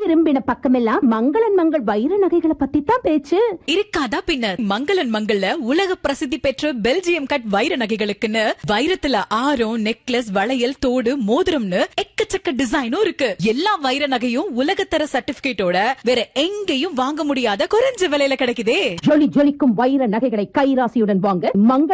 திரும்பின பக்கமெல்லாம் மங்களன் மங்கள் வைர நகைகளை பத்தி தான் பேச்சு. இருக்காதா பின்ன. மங்களன் மங்கள்ல உலக பிரசித்தி பெற்ற பெல்ஜியம் கட் வைர நகைகளுக்குன்னு வைரத்துல ஆரம், நெக்லஸ், வளையல், தோடு, மோதிரம்னு எக்கச்சக்க டிசைனும் இருக்கு. எல்லா வைர நகையும் உலகத்தர சர்டிபிகேட்டோட வேற எங்கேயும் வாங்க முடியாத குறைஞ்ச விலையில கிடைக்குதே. ஜொலி ஜொலிக்கும் வைர நகைகளை கைராசியுடன் வாங்க